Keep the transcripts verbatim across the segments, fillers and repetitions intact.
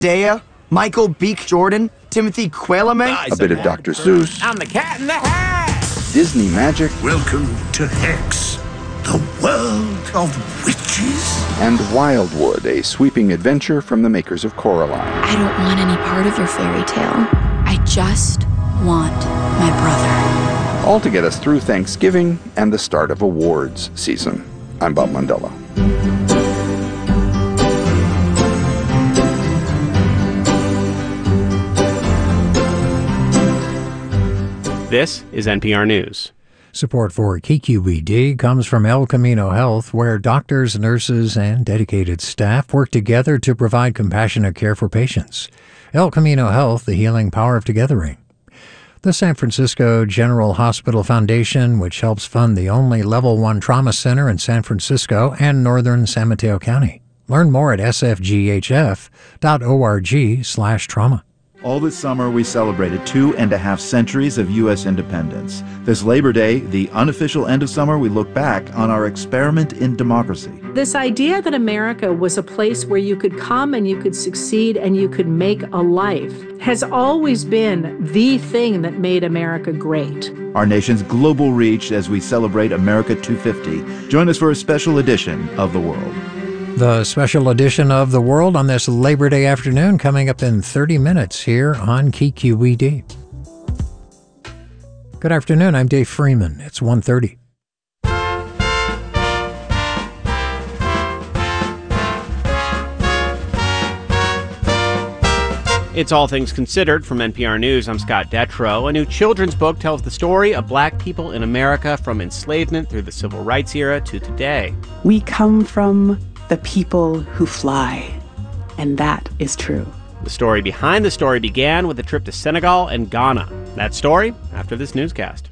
Zendaya, Michael B. Jordan, Timothy Chalamet. A bit of Doctor Seuss. I'm the Cat in the Hat. Disney magic. Welcome to Hex, the world of witches. And Wildwood, a sweeping adventure from the makers of Coraline. I don't want any part of your fairy tale. I just want my brother. All to get us through Thanksgiving and the start of awards season. I'm Bob Mondello. This is N P R News. Support for K Q E D comes from El Camino Health, where doctors, nurses, and dedicated staff work together to provide compassionate care for patients. El Camino Health, the healing power of togethering. The San Francisco General Hospital Foundation, which helps fund the only Level one trauma center in San Francisco and northern San Mateo County. Learn more at s f g h f dot org slash trauma. All this summer, we celebrated two and a half centuries of U S independence. This Labor Day, the unofficial end of summer, we look back on our experiment in democracy. This idea that America was a place where you could come and you could succeed and you could make a life has always been the thing that made America great. Our nation's global reach as we celebrate America two fifty. Join us for a special edition of The World. The special edition of The World on this Labor Day afternoon coming up in thirty minutes here on K Q E D. Good afternoon, I'm Dave Freeman. It's one thirty. It's All Things Considered from N P R News. I'm Scott Detrow. A new children's book tells the story of black people in America from enslavement through the civil rights era to today. We come from the people who fly, and that is true. The story behind the story began with a trip to Senegal and Ghana. That story after this newscast.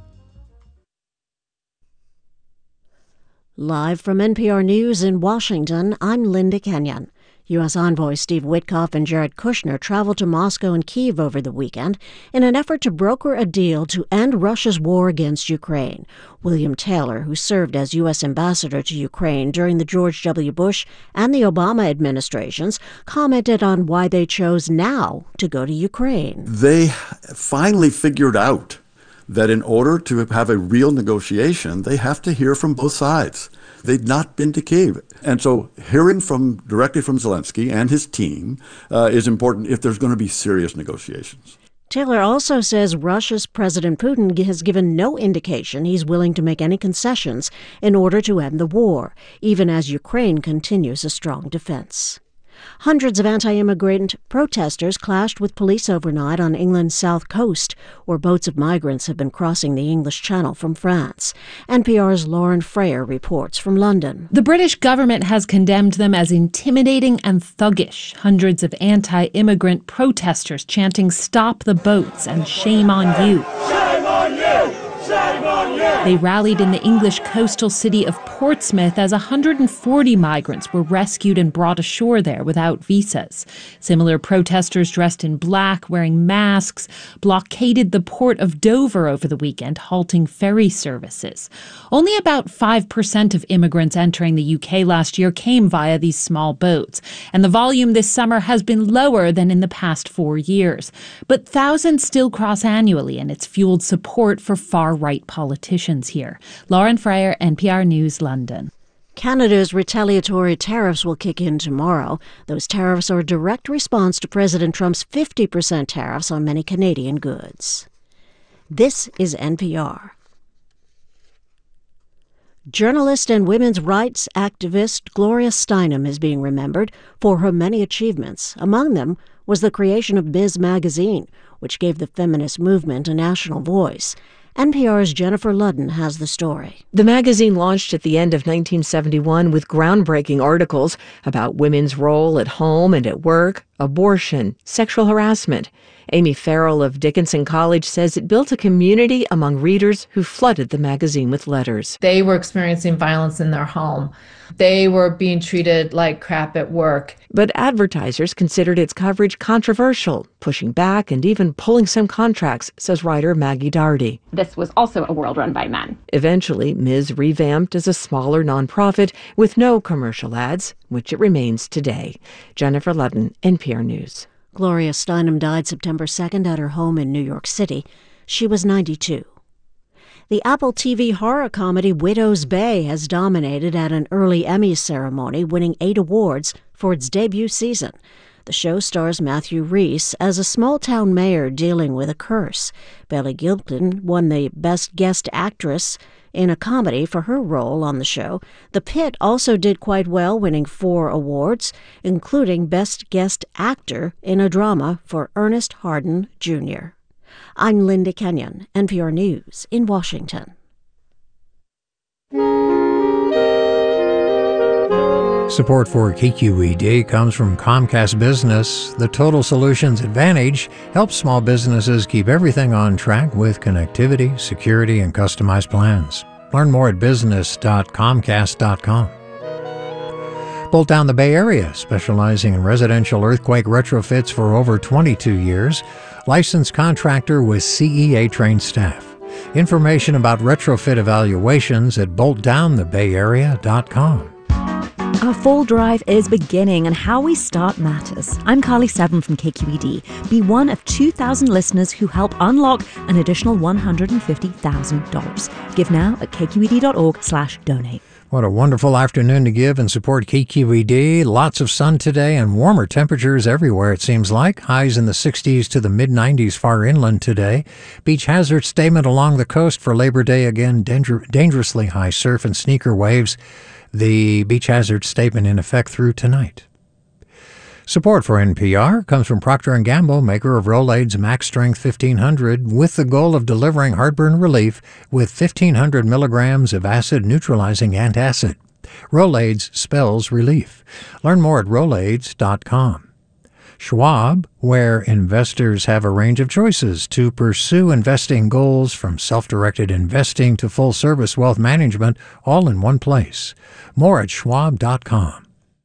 Live from N P R News in Washington, I'm Linda Kenyon. U S Envoy Steve Witkoff and Jared Kushner traveled to Moscow and Kyiv over the weekend in an effort to broker a deal to end Russia's war against Ukraine. William Taylor, who served as U S ambassador to Ukraine during the George W. Bush and the Obama administrations, commented on why they chose now to go to Ukraine. They finally figured out that in order to have a real negotiation, they have to hear from both sides. They'd not been to Kyiv. And so hearing from directly from Zelensky and his team uh, is important if there's going to be serious negotiations. Taylor also says Russia's President Putin has given no indication he's willing to make any concessions in order to end the war, even as Ukraine continues a strong defense. Hundreds of anti-immigrant protesters clashed with police overnight on England's south coast, where boats of migrants have been crossing the English Channel from France. N P R's Lauren Freyer reports from London. The British government has condemned them as intimidating and thuggish. Hundreds of anti-immigrant protesters chanting "Stop the boats" and "Shame on you." Shame on you! Shame on you! They rallied in the English coastal city of Portsmouth as one hundred forty migrants were rescued and brought ashore there without visas. Similar protesters dressed in black, wearing masks, blockaded the port of Dover over the weekend, halting ferry services. Only about five percent of immigrants entering the U K last year came via these small boats, and the volume this summer has been lower than in the past four years. But thousands still cross annually, and it's fueled support for far-right politicians here. Lauren Freyer, N P R News, London. Canada's retaliatory tariffs will kick in tomorrow. Those tariffs are a direct response to President Trump's fifty percent tariffs on many Canadian goods. This is N P R. Journalist and women's rights activist Gloria Steinem is being remembered for her many achievements. Among them was the creation of Ms. Magazine, which gave the feminist movement a national voice. N P R's Jennifer Ludden has the story. The magazine launched at the end of nineteen seventy-one with groundbreaking articles about women's role at home and at work, abortion, sexual harassment. Amy Farrell of Dickinson College says it built a community among readers who flooded the magazine with letters. They were experiencing violence in their home. They were being treated like crap at work. But advertisers considered its coverage controversial, pushing back and even pulling some contracts, says writer Maggie Darty. This was also a world run by men. Eventually, Miz revamped as a smaller nonprofit with no commercial ads, which it remains today. Jennifer Ludden, N P R. P R News. Gloria Steinem died September second at her home in New York City. She was ninety-two. The Apple T V horror comedy Widow's Bay has dominated at an early Emmy ceremony, winning eight awards for its debut season. The show stars Matthew Rhys as a small-town mayor dealing with a curse. Billie Gilpin won the Best Guest Actress in a comedy for her role on the show. The Pit also did quite well, winning four awards, including Best Guest Actor in a Drama for Ernest Harden Junior I'm Linda Kenyon, N P R News in Washington. Support for K Q E D comes from Comcast Business. The Total Solutions Advantage helps small businesses keep everything on track with connectivity, security, and customized plans. Learn more at business dot comcast dot com. Bolt Down the Bay Area, specializing in residential earthquake retrofits for over twenty-two years. Licensed contractor with C E A-trained staff. Information about retrofit evaluations at bolt down the bay area dot com. Our fall drive is beginning, and how we start matters. I'm Carly Seven from K Q E D. Be one of two thousand listeners who help unlock an additional one hundred fifty thousand dollars. Give now at k q e d dot org slash donate. What a wonderful afternoon to give and support K Q E D. Lots of sun today and warmer temperatures everywhere, it seems like. Highs in the sixties to the mid nineties far inland today. Beach hazard statement along the coast for Labor Day. Again, danger, dangerously high surf and sneaker waves. The beach hazard statement in effect through tonight. Support for N P R comes from Procter and Gamble, maker of Rolaids Max Strength fifteen hundred, with the goal of delivering heartburn relief with fifteen hundred milligrams of acid-neutralizing antacid. Rolaids spells relief. Learn more at rolaids dot com. Schwab, where investors have a range of choices to pursue investing goals, from self-directed investing to full-service wealth management, all in one place. More at schwab dot com.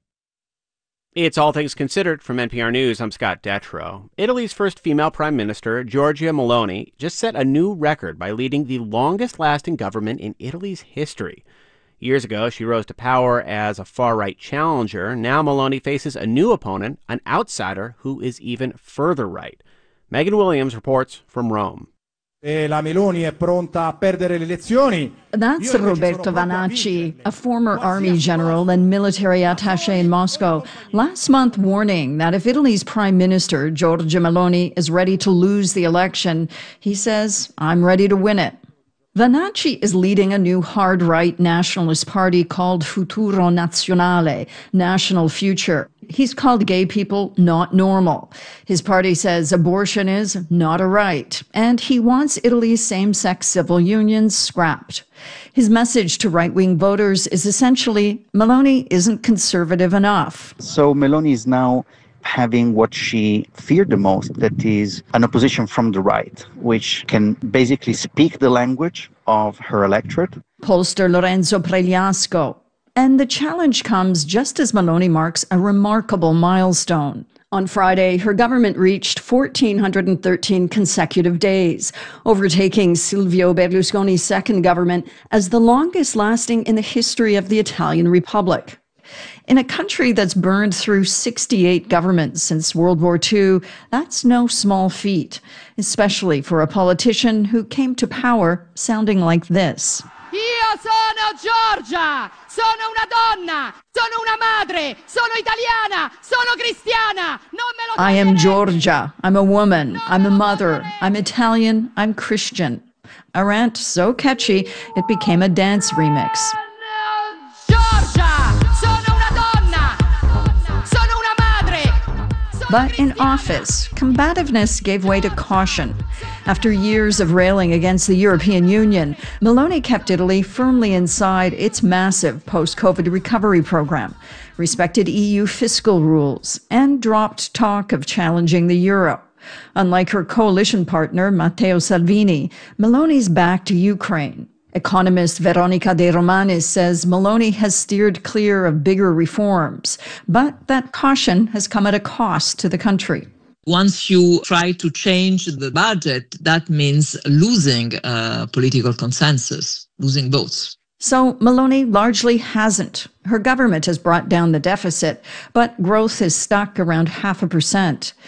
It's All Things Considered from N P R News. I'm Scott Detrow. Italy's first female prime minister, Giorgia Meloni, just set a new record by leading the longest-lasting government in Italy's history. Years ago, she rose to power as a far-right challenger. Now Meloni faces a new opponent, an outsider who is even further right. Megan Williams reports from Rome. La Meloni è pronta a perdere le elezioni. That's Roberto Vanacci, a former army general and military attaché in Moscow, last month warning that if Italy's prime minister, Giorgia Meloni, is ready to lose the election, he says, I'm ready to win it. Vanacci is leading a new hard-right nationalist party called Futuro Nazionale, National Future. He's called gay people not normal. His party says abortion is not a right, and he wants Italy's same-sex civil unions scrapped. His message to right-wing voters is essentially, Meloni isn't conservative enough. So Meloni is now having what she feared the most, that is an opposition from the right, which can basically speak the language of her electorate. Pollster Lorenzo Pregliasco. And the challenge comes just as Meloni marks a remarkable milestone. On Friday, her government reached one thousand four hundred thirteen consecutive days, overtaking Silvio Berlusconi's second government as the longest-lasting in the history of the Italian Republic. In a country that's burned through sixty-eight governments since World War Two, that's no small feat, especially for a politician who came to power sounding like this. Io sono Giorgia, sono una donna, sono una madre, sono italiana, sono cristiana. Non me lo I am Giorgia, I'm a woman, I'm a mother, I'm Italian, I'm Christian. A rant so catchy, it became a dance remix. But in office, combativeness gave way to caution. After years of railing against the European Union, Meloni kept Italy firmly inside its massive post-COVID recovery program, respected E U fiscal rules, and dropped talk of challenging the euro. Unlike her coalition partner, Matteo Salvini, Meloni's back to Ukraine. Economist Veronica De Romanis says Meloni has steered clear of bigger reforms, but that caution has come at a cost to the country. Once you try to change the budget, that means losing uh, political consensus, losing votes. So Meloni largely hasn't. Her government has brought down the deficit, but growth is stuck around half a percent.